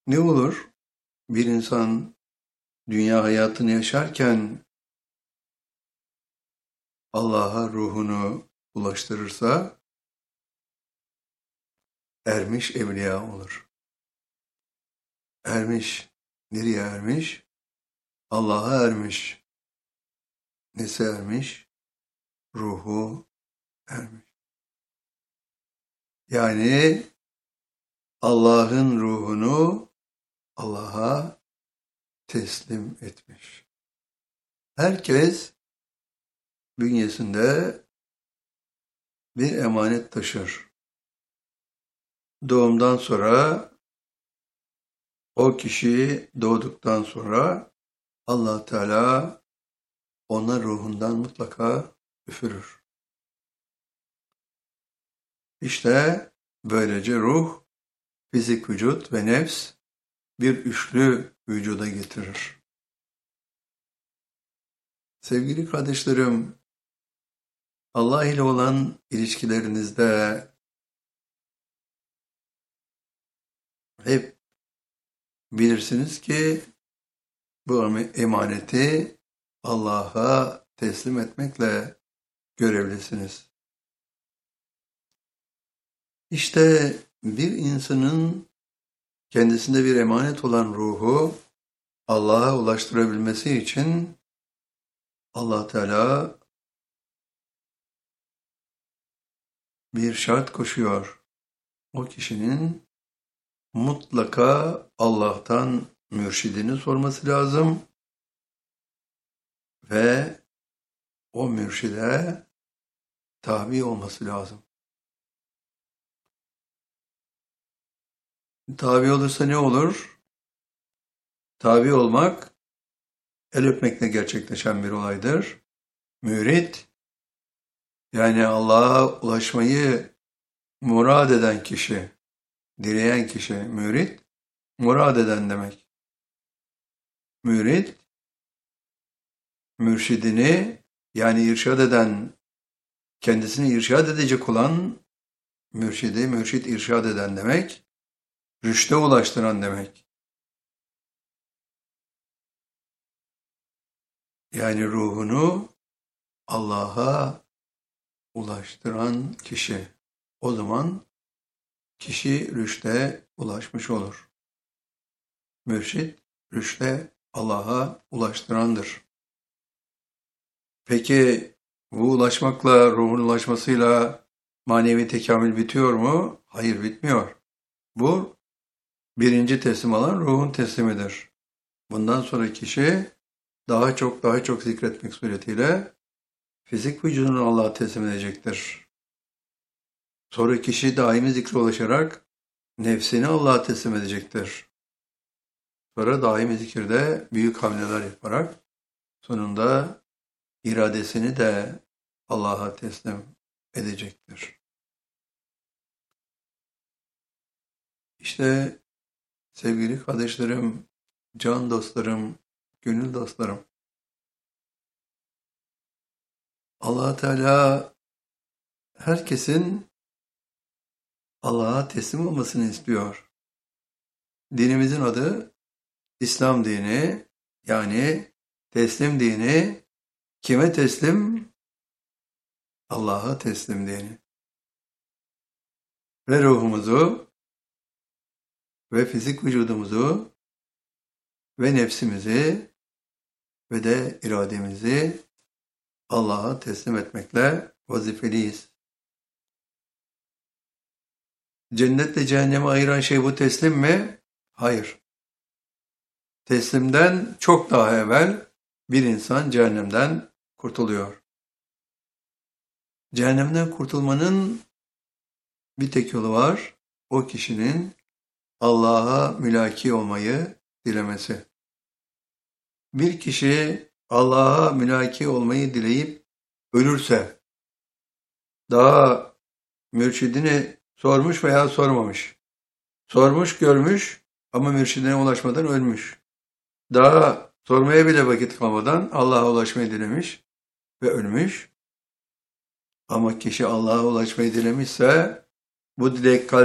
Ne olur bir insan dünya hayatını yaşarken Allah'a ruhunu ulaştırırsa ermiş evliya olur. Ermiş. Nereye ermiş? Allah'a ermiş. Nesi ermiş? Ruhu ermiş. Yani Allah'ın ruhunu Allah'a teslim etmiş. Herkes bünyesinde bir emanet taşır. Doğumdan sonra o kişi doğduktan sonra Allah Teala ona ruhundan mutlaka üfürür. İşte böylece ruh, fizik vücut ve nefs bir üçlü vücuda getirir. Sevgili kardeşlerim, Allah ile olan ilişkilerinizde hep bilirsiniz ki bu emaneti Allah'a teslim etmekle görevlisiniz. İşte bir insanın kendisinde bir emanet olan ruhu Allah'a ulaştırabilmesi için Allah Teala bir şart koşuyor. O kişinin mutlaka Allah'tan mürşidini sorması lazım ve o mürşide tabi olması lazım. Tabi olursa ne olur? Tabi olmak, el öpmekle gerçekleşen bir olaydır. Mürit, yani Allah'a ulaşmayı murad eden kişi, dileyen kişi, mürit, murad eden demek. Mürit, mürşidini, yani irşad eden, kendisini irşad edecek olan mürşidi, mürşid irşad eden demek, rüşte ulaştıran demek. Yani ruhunu Allah'a ulaştıran kişi. O zaman kişi rüşte ulaşmış olur. Mürşid, rüşte Allah'a ulaştırandır. Peki bu ulaşmakla, ruhun ulaşmasıyla manevi tekamül bitiyor mu? Hayır, bitmiyor. Bu birinci teslim alan ruhun teslimidir. Bundan sonra kişi daha çok zikretmek suretiyle fizik vücudunu Allah'a teslim edecektir. Sonra kişi daimi zikre ulaşarak nefsini Allah'a teslim edecektir. Sonra daimi zikirde büyük hamleler yaparak sonunda iradesini de Allah'a teslim edecektir. İşte sevgili kardeşlerim, can dostlarım, gönül dostlarım, Allah Teala herkesin Allah'a teslim olmasını istiyor. Dinimizin adı İslam dini, yani teslim dini. Kime teslim? Allah'a teslim dini. Ve ruhumuzu ve fizik vücudumuzu ve nefsimizi ve de irademizi Allah'a teslim etmekle vazifeliyiz. Cennetle cehennemi ayıran şey bu teslim mi? Hayır. Teslimden çok daha evvel bir insan cehennemden kurtuluyor. Cehennemden kurtulmanın bir tek yolu var. O kişinin Allah'a mülaki olmayı dilemesi. Bir kişi Allah'a mülaki olmayı dileyip ölürse, daha mürşidini sormuş veya sormamış, sormuş görmüş ama mürşidine ulaşmadan ölmüş, daha sormaya bile vakit kalmadan Allah'a ulaşmayı dilemiş ve ölmüş. Ama kişi Allah'a ulaşmayı dilemişse bu dilek